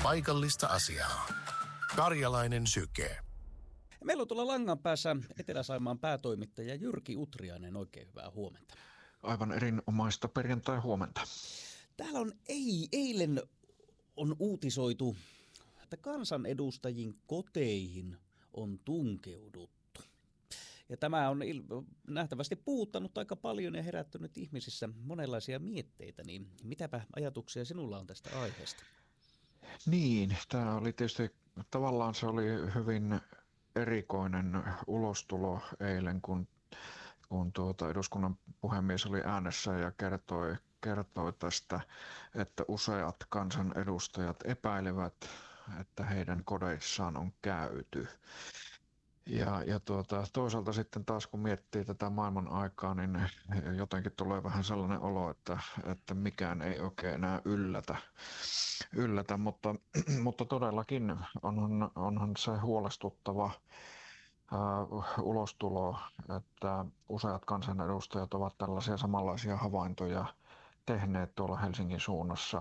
paikallista asiaa. Karjalainen syke. Meillä on tuolla langan päässä Etelä-Saimaan päätoimittaja Jyrki Utriainen. Oikein hyvää huomenta. Aivan erinomaista perjantai-huomenta. Täällä on eilen on uutisoitu, että kansanedustajien koteihin on tunkeuduttu. Ja tämä on nähtävästi puhuttanut aika paljon ja herättänyt ihmisissä monenlaisia mietteitä. Niin mitäpä ajatuksia sinulla on tästä aiheesta? Niin, tämä oli tietysti tavallaan se oli hyvin erikoinen ulostulo eilen, kun eduskunnan puhemies oli äänessä ja kertoi tästä, että useat kansanedustajat epäilevät, että heidän kodeissaan on käyty. Ja toisaalta sitten taas kun miettii tätä maailman aikaa, niin jotenkin tulee vähän sellainen olo, että mikään ei oikein enää yllätä, mutta todellakin onhan se huolestuttava ulostulo, että useat kansanedustajat ovat tällaisia samanlaisia havaintoja tehneet tuolla Helsingin suunnassa.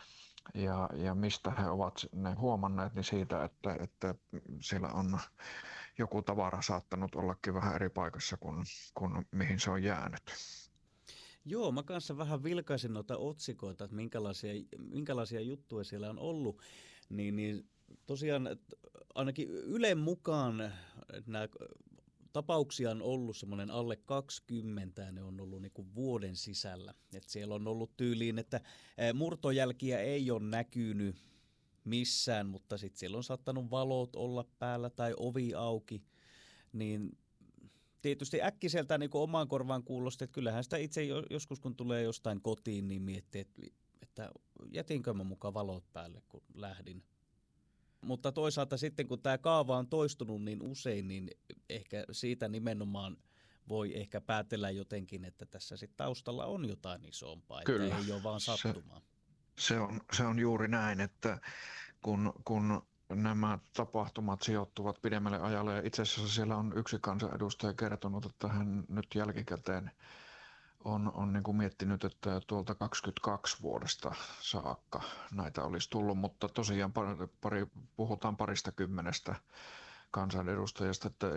Ja mistä he ovat ne huomanneet, niin siitä, että siellä on joku tavara saattanut ollakin vähän eri paikassa kuin mihin se on jäänyt. Joo, mä kanssa vähän vilkaisin noita otsikoita, että minkälaisia juttuja siellä on ollut. Niin tosiaan ainakin Ylen mukaan nämä tapauksia on ollut semmoinen alle 20 ja ne on ollut niin kuin vuoden sisällä. Et siellä on ollut tyyliin, että murtojälkiä ei ole näkynyt missään, mutta sitten siellä on saattanut valot olla päällä tai ovi auki. Niin tietysti äkkiseltä niin kuin omaan korvaan kuulosti, että kyllähän sitä itse joskus kun tulee jostain kotiin, niin miettii, että jätinkö mä mukaan valot päälle kun lähdin. Mutta toisaalta sitten kun tämä kaava on toistunut niin usein, niin ehkä siitä nimenomaan voi ehkä päätellä jotenkin, että tässä sitten taustalla on jotain isompaa, että Kyllä, ei ole vaan sattumaa. Se on juuri näin, että kun nämä tapahtumat sijoittuvat pidemmälle ajalle, ja itse asiassa siellä on yksi kansanedustaja kertonut, että hän nyt jälkikäteen on niin kuin miettinyt, että tuolta 22 vuodesta saakka näitä olisi tullut, mutta tosiaan puhutaan parista kymmenestä kansanedustajasta, että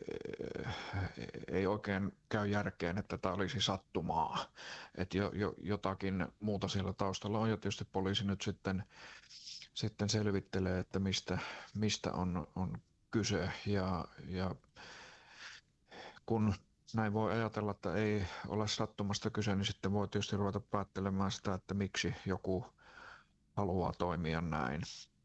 ei oikein käy järkeen, että tämä olisi sattumaa. Että jotakin muuta siellä taustalla on, ja tietysti poliisi nyt sitten selvittelee, että mistä on kyse, ja kun näin voi ajatella, että ei ole sattumasta kyse, niin sitten voi tietysti ruveta päättelemään sitä, että miksi joku haluaa toimia näin.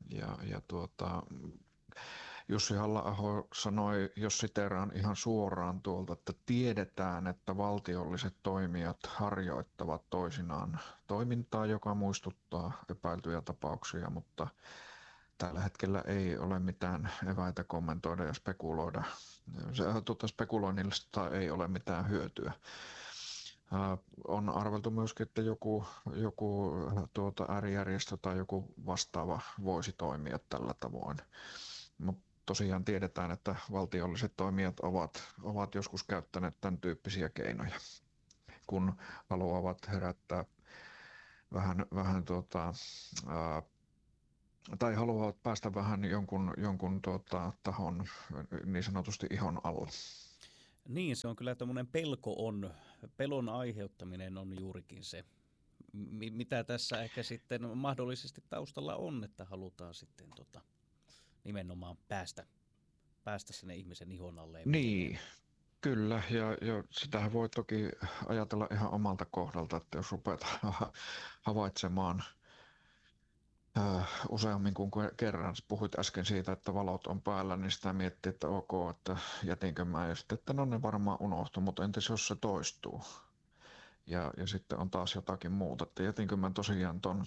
Jussi Halla-aho sanoi, jos siteeraan ihan suoraan tuolta, että tiedetään, että valtiolliset toimijat harjoittavat toisinaan toimintaa, joka muistuttaa epäiltyjä tapauksia, mutta tällä hetkellä ei ole mitään eväitä kommentoida ja spekuloida. Spekuloinnista ei ole mitään hyötyä. On arveltu myöskin, että joku äärijärjestö tai joku vastaava voisi toimia tällä tavoin. Mutta tosiaan tiedetään, että valtiolliset toimijat ovat joskus käyttäneet tämän tyyppisiä keinoja, kun haluavat herättää vähän tai haluavat päästä vähän jonkun tahon niin sanotusti ihon alle. Niin, se on kyllä tämmöinen pelon aiheuttaminen on juurikin se, mitä tässä ehkä sitten mahdollisesti taustalla on, että halutaan sitten nimenomaan päästä sinne ihmisen ihon alle. Niin, kyllä, ja sitähän voi toki ajatella ihan omalta kohdalta, että jos rupeat havaitsemaan useammin kuin kerran. Puhuit äsken siitä, että valot on päällä, niin sitä miettii, että ok, että jätinkö mä, ja sitten, että no ne varmaan unohtuu, mutta entäs jos se toistuu? Ja sitten on taas jotakin muuta, että jätinkö mä tosiaan ton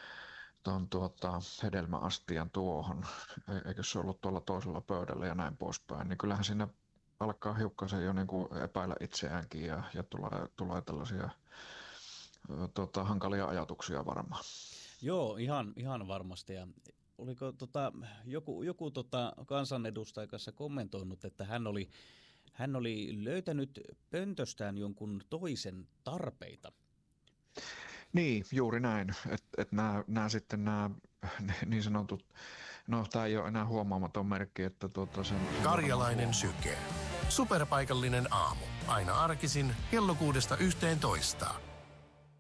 hedelmäastian tuohon, eikö se ollut tuolla toisella pöydällä ja näin poispäin, niin kyllähän siinä alkaa hiukkasen jo niin kuin epäillä itseäänkin ja tulee tällaisia hankalia ajatuksia varmaan. Joo, ihan varmasti. Ja oliko joku kansanedustaja kanssa kommentoinut, että hän oli löytänyt pöntöstään jonkun toisen tarpeita? Niin, juuri näin. Että nämä niin sanotut, no tämä ei ole enää huomaamaton merkki, että sen... Karjalainen syke. Superpaikallinen aamu. Aina arkisin kello 6–11.